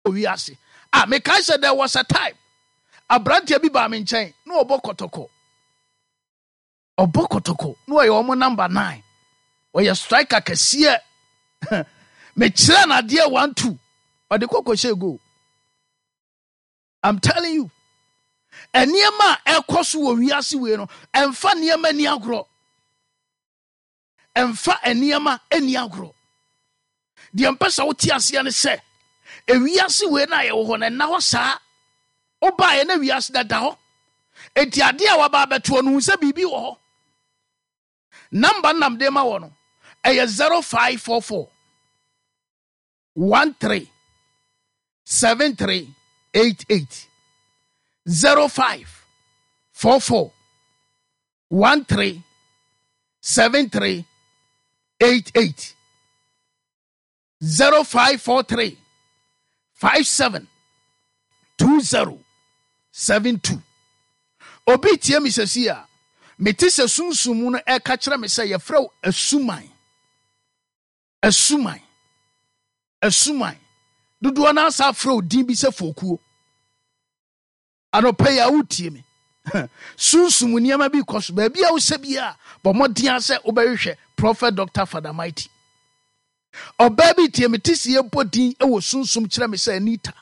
wiase. Me kai said there was a time. Abrantia bi ba me nchen. No obokotoko. Obokotoko. No ye omo number 9. Oye striker kesiye. Me kire na de 1-2. Ode kokoshe go. I'm telling you. Eniema ekoso wo wiase we no. Emfa niema ni agro. Emfa eniema eni agro. The mpesa wo ti ase ne se. Ewiase we na ye wo na ho saa. Oba ye na wiase da ho. Enti ade a waba beto no se bibi wo ho. Number nam de ma wo no. Eye 0544 13 7388 0544 13 7388 0543 57 2072. Obi tie mi sesi a meti se sunsumu no e ka kire me se ye frɛ asumai dodo na sa frɛ din bi se fokuo anopa ya wotie me sunsumu niama bi koso ba bia wo se bia bo modia se obehwehwe Prophet Dr. Father Mighty oba bi tie me tisi e bodin e wo sunsum kire me se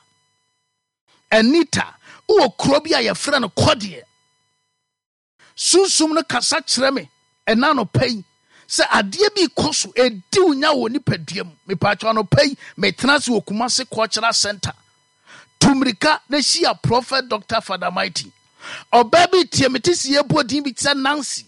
Anita wo kro bi a ye frɛ no Kodie sunsum no kasa kire me ɛna no pɛi sɛ adeɛ bi koso edi unya wo nipaduam me pacho no pɛi me tenase wo Kumase Cultural Center tumrika na shia Prophet Dr. Father Mighty oba bi tie me tisi e bodin bi tse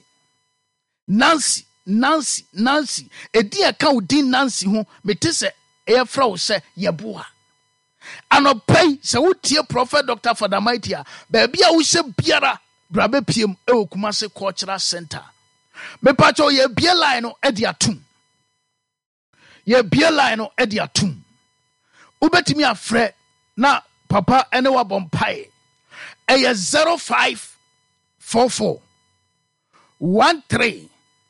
Nancy edi aka udin Nancy ho mete se e fra wo se yeboa anopai se wotie Prophet Dr. Father Mighty a ba bia wo se biara brabe piem e wo Kumase Cultural Center me pacho ye bia line no e dia tum ubetimi afre na papa ene wa bompai e ye 0544 13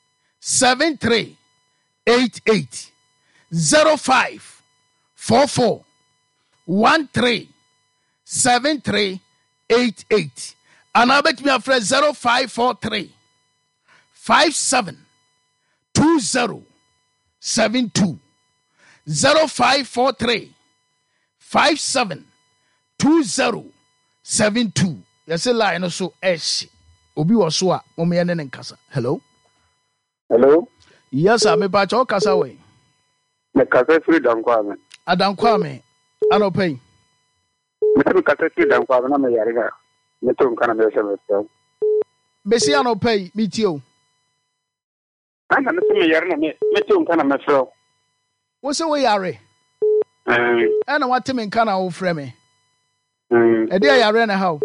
7388 0544 13 7388 and I bet me a friend 0543 57 2072 0543 57 2072. Yes, a line so eshi obi wo so a mo me ne nkasa. Hello. Yes, I'm a batch of Casaway. Me Casa free Danquame. Adanquame. I don't pay. Mr. Casa free Danquame, I'm a yariga. Metum can I Messiano pay, meet you. I'm not a yarn, Metum can I throw. What's the way, Ari? And what Tim and Cana old frame. A day I ran a how.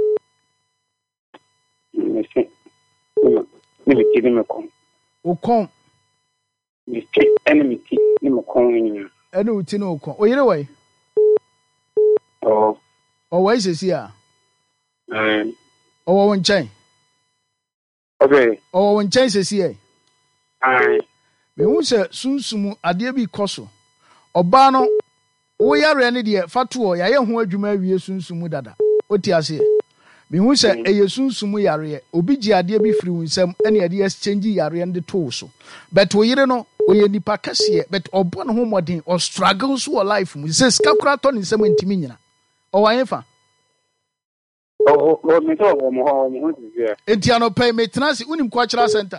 Maybe give him a con. O con. Enemy team calling. I know it's no con. Oh, either way. Oh, where's this here? Oh, one chain. Okay. Oh, one chain says here. Aye. Me who say sunsumu adeɛ bi koso. Oba no wo yare ne de fatuo ya ye ho adwuma awie sunsumu dada. Oti ase. Me hu se eyesunsumu yare obi gi ade bi firi wunsam ene ade exchange yare nde to so but wo yire no oye nipa kase but obo no ho modern or struggle so life mu se ska kura to ne nsam ntimi nyina o wan fa me to wo mo ho dia enti anopay me tenase unim Cultural Center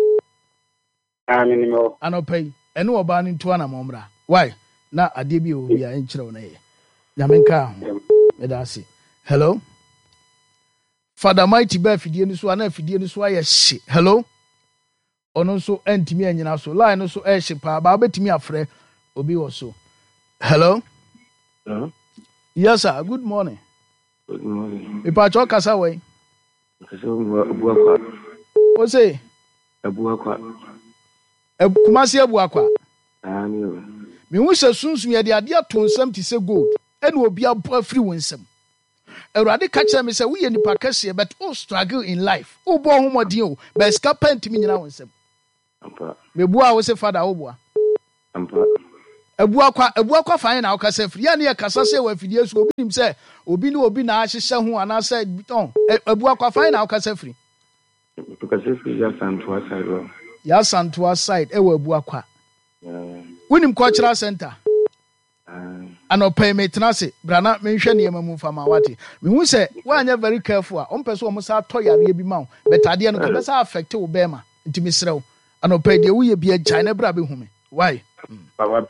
ani mo anopay ene oba ne to na momra why na ade bi obi a enkyerɛ wo na ye nyamenka ho me da se. Hello. Father Mighty be fidie ni so ana fidie ni so aye hye. Hello. Ono so antimi anyina so line no so hye pa ba betimi afre obi wo so. Hello. Hello. Yes sir, good morning. Good morning. Ipa cho kasa we. Kasa Abuakwa. O say Abuakwa. Kumase Abuakwa. Ani o. Me hu se sunsun ye de ade ato nsam ti se gold. Ene obi abo afri wonsam. Erade ka kire me say we nipa kase but all struggle in life. O bo ho modin o, but escapa ntimi nyina wonsam. Ampa. Me bua wo say father wo bua. Ampa. Ebuakwa fine na okasa free ya ne kasa se wa fidie so obi nim se obi ne obi na ahyehye ho ana se ebuakwa fine na okasa free. Because if you just stand to us side well. Ya santo side e wa ebuakwa. Unim cultural center. Anope me tenase brana me hwe ne yemamu fama wate. Me hu se wanya very careful a on person o musa toyare bi ma wo. Betade no ko be sa affect wo be ma. Ntimi srew. Anope de wo ye bi agyan na bra be hu me. Why? Papa.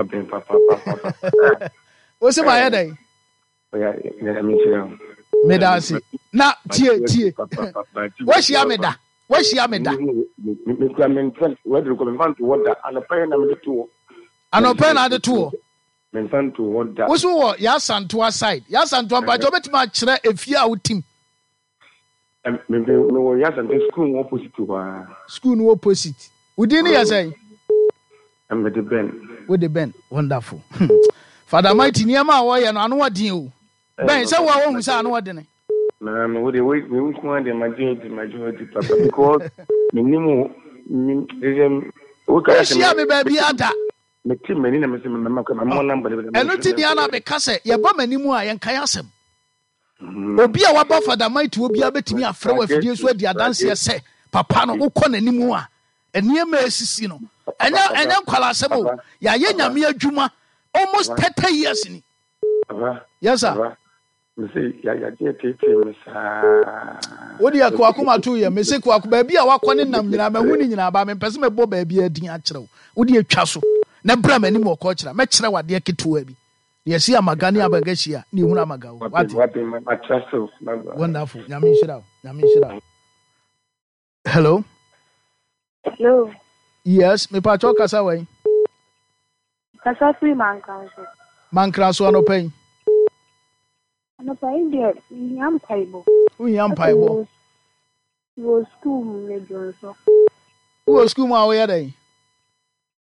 What's my headache? Yeah, me Medasi. Na tie. What's your meda? What's your meda? Where do you come to what that? And a pen and the two. And a pen and the two. Men to what that. What's what? Yasan to our side. Yasan to our job much if you are team. Maybe no, yes, and the school opposite to her. School opposite. Within you say? I'm with the Ben. With the Ben. Wonderful. Father Mighty Niama, why and I know what you. Ben, so I won't say I know what then. No, would they wait me which one the majority papa because minimum what she have me baby ada. Me team many na me my number. And no tin ya na be kase ye ba manimu a ye nkan asem. Obi a waba Father Mighty obi a betimi afre wa fidie so adi adanse ye se papa no ukọ nanimu a eniema esisi no. Enya nkwala asem o ya ye nyame adwuma almost 30 years ni. Yes sir. Me say ya take me sa. Odi akwa akoma to ye me say kwa ba bia wakọ ne nam nyina ma hu ni nyina ba me pese me bo ba bia din a kyerɛw. Odi atwa so. Na bra mani mo ko kyerɛ. Me kyerɛ wade ketewa bi. Ye si amagani abagashia ni hu amaga wo. What my trust so. Wonderful. Nyame shira. Hello. Hello. Yes, me pa cho kasa wai. Kasa free man council. Man kraso anopai. Anopai there, yam paibo. Yam paibo. Wo school me jonso. Wo school ma wo ya dai?